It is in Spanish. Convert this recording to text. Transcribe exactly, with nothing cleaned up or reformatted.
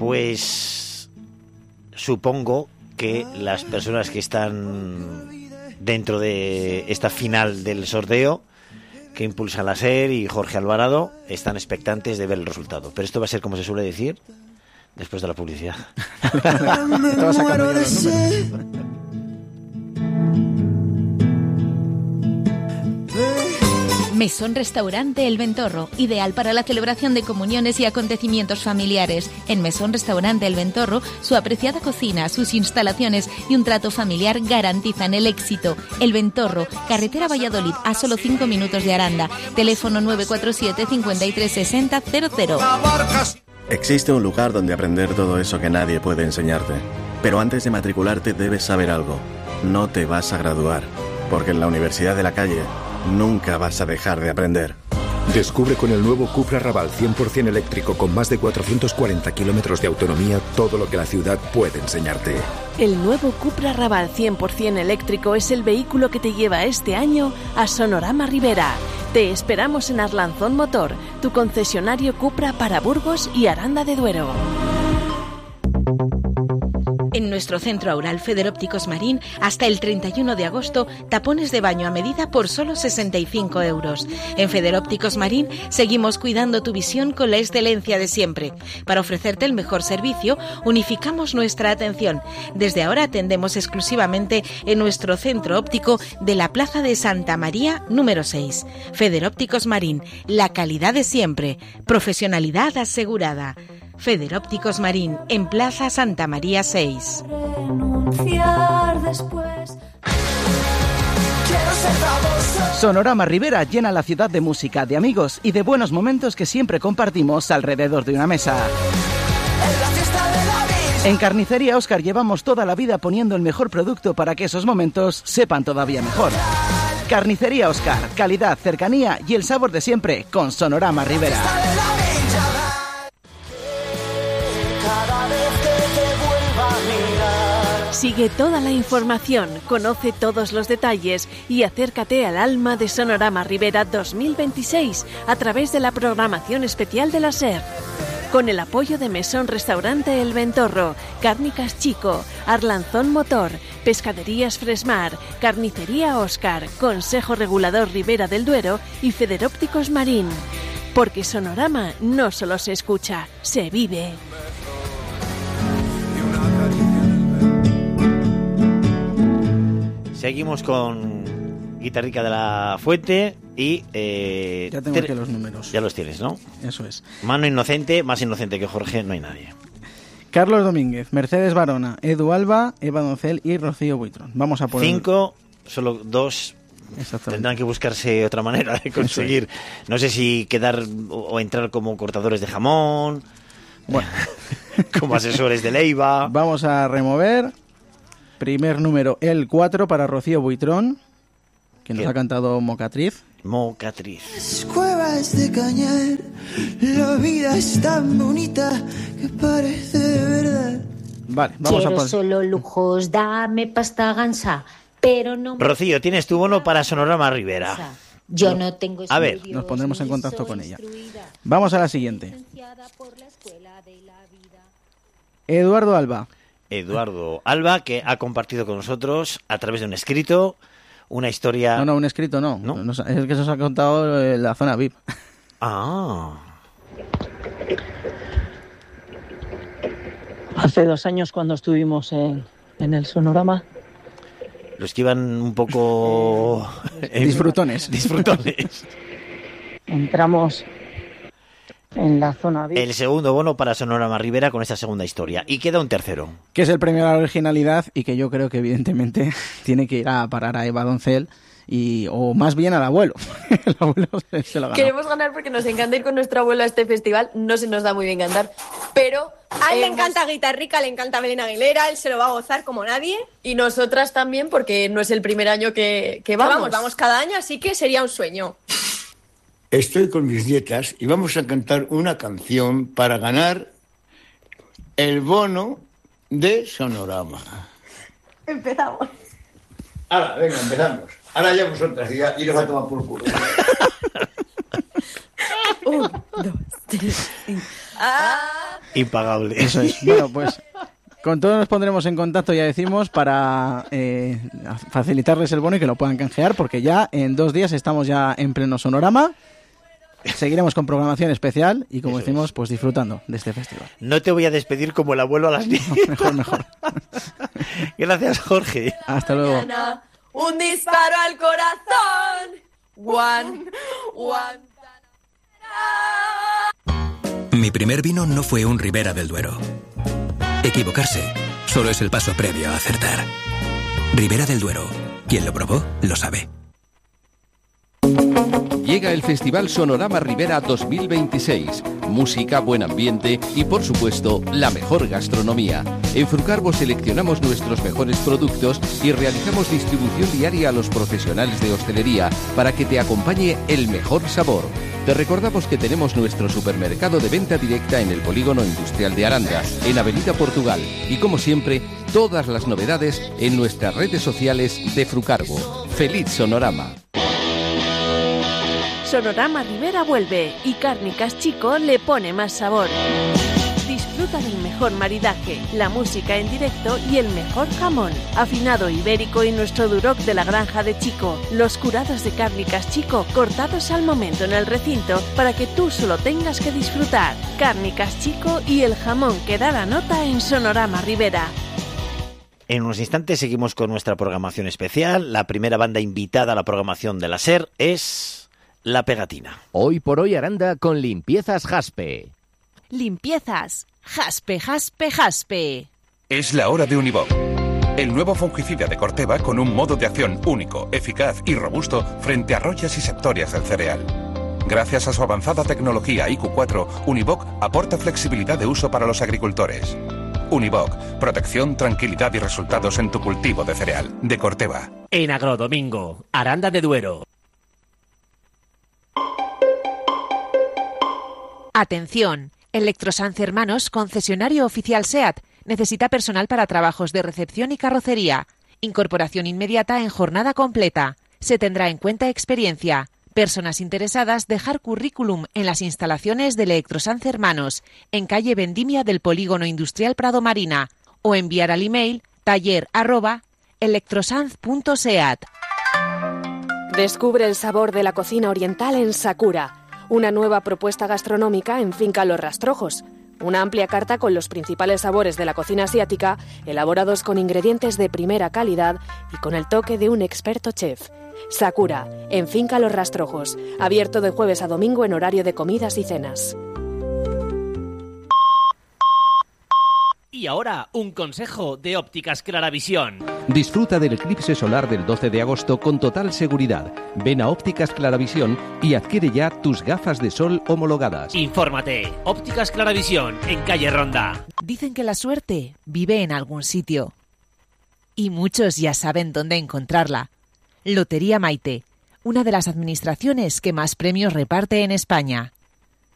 Pues supongo que las personas que están dentro de esta final del sorteo, que impulsan la SER y Jorge Alvarado, están expectantes de ver el resultado. Pero esto va a ser, como se suele decir, después de la publicidad. Te vas a cambiar los números. Mesón Restaurante El Ventorro, ideal para la celebración de comuniones y acontecimientos familiares. En Mesón Restaurante El Ventorro, su apreciada cocina, sus instalaciones y un trato familiar garantizan el éxito. El Ventorro, carretera Valladolid, a solo cinco minutos de Aranda. Teléfono nueve cuatro siete, cinco tres seis cero, cero cero. Existe un lugar donde aprender todo eso que nadie puede enseñarte. Pero antes de matricularte debes saber algo. No te vas a graduar, porque en la Universidad de la Calle nunca vas a dejar de aprender. Descubre con el nuevo Cupra Raval cien por ciento eléctrico con más de cuatrocientos cuarenta kilómetros de autonomía todo lo que la ciudad puede enseñarte. El nuevo Cupra Raval cien por ciento eléctrico es el vehículo que te lleva este año a Sonorama Ribera. Te esperamos en Arlanzón Motor, tu concesionario Cupra para Burgos y Aranda de Duero. En nuestro centro Aural Federópticos Marín, hasta el treinta y uno de agosto, tapones de baño a medida por solo sesenta y cinco euros. En Federópticos Marín seguimos cuidando tu visión con la excelencia de siempre. Para ofrecerte el mejor servicio, unificamos nuestra atención. Desde ahora atendemos exclusivamente en nuestro centro óptico de la Plaza de Santa María número seis. Federópticos Marín, la calidad de siempre, profesionalidad asegurada. Federópticos Marín, en Plaza Santa María seis. Sonorama Ribera llena la ciudad de música, de amigos y de buenos momentos que siempre compartimos alrededor de una mesa. En Carnicería Óscar llevamos toda la vida poniendo el mejor producto para que esos momentos sepan todavía mejor. Carnicería Óscar, calidad, cercanía y el sabor de siempre con Sonorama Ribera. Sigue toda la información, conoce todos los detalles y acércate al alma de Sonorama Ribera dos mil veintiséis a través de la programación especial de la SER. Con el apoyo de Mesón Restaurante El Ventorro, Cárnicas Chico, Arlanzón Motor, Pescaderías Fresmar, Carnicería Óscar, Consejo Regulador Ribera del Duero y Federópticos Marín. Porque Sonorama no solo se escucha, se vive. Seguimos con Guitarrica de la Fuente y... Eh, ya tengo aquí los números. Ya los tienes, ¿no? Eso es. Mano inocente, más inocente que Jorge, no hay nadie. Carlos Domínguez, Mercedes Barona, Edu Alba, Eva Doncel y Rocío Buitrón. Vamos a por Cinco, solo dos. Tendrán que buscarse otra manera de conseguir. No sé si quedar o entrar como cortadores de jamón, bueno, como asesores de Leiva. Vamos a remover. Primer número, el cuatro para Rocío Buitrón, que nos ¿Qué? ha cantado Mocatriz. Mocatriz. Cuevas de Cañar, la vida es tan bonita que parece de verdad. Vale, vamos Quiero a por... solo lujos, dame pasta gansa, pero no... Rocío, tienes tu bono para Sonorama Ribera. Yo no tengo A ver, nos pondremos en contacto con ella. Vamos a la siguiente. Eduardo Alba. Eduardo Alba, que ha compartido con nosotros a través de un escrito una historia... No, no, un escrito no. ¿No? Es que se os ha contado en la zona V I P. Ah. Hace dos años cuando estuvimos en, en el Sonorama. Los que iban un poco... Disfrutones. Disfrutones. Entramos... en la zona V I P. El segundo bono para Sonorama Ribera con esta segunda historia. Y queda un tercero. Que es el premio a la originalidad y que yo creo que evidentemente tiene que ir a parar a Eva Doncel y o más bien al abuelo. El abuelo se lo ganó. Queremos ganar porque nos encanta ir con nuestro abuelo a este festival. No se nos da muy bien cantar, pero... A él le hemos... encanta Guitarrica, le encanta Belén Aguilera, él se lo va a gozar como nadie. Y nosotras también, porque no es el primer año que, que vamos. Vamos, vamos cada año, así que sería un sueño. Estoy con mis nietas y vamos a cantar una canción para ganar el bono de Sonorama. Empezamos. Ahora, venga, empezamos. Ahora ya vosotras y, ya, y nos va a tomar por culo. Un, dos, tres, cinco. Ah, Impagable. Eso es. Bueno, pues con todos nos pondremos en contacto, ya decimos, para eh, facilitarles el bono y que lo puedan canjear, porque ya en dos días estamos ya en pleno Sonorama. Seguiremos con programación especial y, como Eso decimos, es. pues disfrutando de este festival. No te voy a despedir como el abuelo a las diez. No, mejor, mejor. Gracias, Jorge. Hasta luego. Un disparo al corazón. One, one. Mi primer vino no fue un Ribera del Duero. Equivocarse solo es el paso previo a acertar. Ribera del Duero. Quien lo probó, lo sabe. Llega el Festival Sonorama Ribera dos mil veintiséis. Música, buen ambiente y, por supuesto, la mejor gastronomía. En Frucarbo seleccionamos nuestros mejores productos y realizamos distribución diaria a los profesionales de hostelería para que te acompañe el mejor sabor. Te recordamos que tenemos nuestro supermercado de venta directa en el Polígono Industrial de Aranda, en Avenida Portugal. Y, como siempre, todas las novedades en nuestras redes sociales de Frucarbo. ¡Feliz Sonorama! Sonorama Ribera vuelve y Cárnicas Chico le pone más sabor. Disfruta del mejor maridaje, la música en directo y el mejor jamón. Afinado ibérico y nuestro duroc de la granja de Chico. Los curados de Cárnicas Chico cortados al momento en el recinto para que tú solo tengas que disfrutar. Cárnicas Chico y el jamón que da la nota en Sonorama Ribera. En unos instantes seguimos con nuestra programación especial. La primera banda invitada a la programación de la SER es La Pegatina. Hoy por hoy Aranda con Limpiezas Jaspe. Limpiezas Jaspe, Jaspe, Jaspe. Es la hora de Univoc, el nuevo fungicida de Corteva con un modo de acción único, eficaz y robusto frente a rollas y septorias del cereal. Gracias a su avanzada tecnología I Q cuatro, Univoc aporta flexibilidad de uso para los agricultores. Univoc, protección, tranquilidad y resultados en tu cultivo de cereal. De Corteva. En Agrodomingo, Aranda de Duero. Atención, Electrosans Hermanos, concesionario oficial SEAT, necesita personal para trabajos de recepción y carrocería. Incorporación inmediata en jornada completa. Se tendrá en cuenta experiencia. Personas interesadas dejar currículum en las instalaciones de Electrosans Hermanos, en calle Vendimia del Polígono Industrial Prado Marina, o enviar al email taller arroba electrosans punto seat. Descubre el sabor de la cocina oriental en Sakura. Una nueva propuesta gastronómica en Finca Los Rastrojos. Una amplia carta con los principales sabores de la cocina asiática, elaborados con ingredientes de primera calidad y con el toque de un experto chef. Sakura, en Finca Los Rastrojos. Abierto de jueves a domingo en horario de comidas y cenas. Y ahora, un consejo de Ópticas Claravisión. Disfruta del eclipse solar del doce de agosto con total seguridad. Ven a Ópticas Claravisión y adquiere ya tus gafas de sol homologadas. Infórmate. Ópticas Claravisión, en calle Ronda. Dicen que la suerte vive en algún sitio. Y muchos ya saben dónde encontrarla. Lotería Maite, una de las administraciones que más premios reparte en España.